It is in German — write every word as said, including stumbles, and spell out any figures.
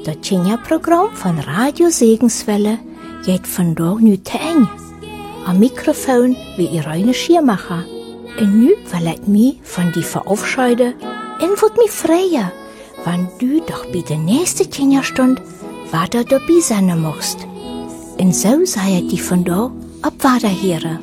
Das Kinderprogramm von Radio Segenswelle geht von da nu te eng. Am Mikrofon wie Irene Schiermacher. Und nu will ich mich von die verabschieden und würd mich freuen, wenn du doch bei der nächsten Kinderstunde weiter dabei sein musst. Und so sei ich die von da ab weiterhören.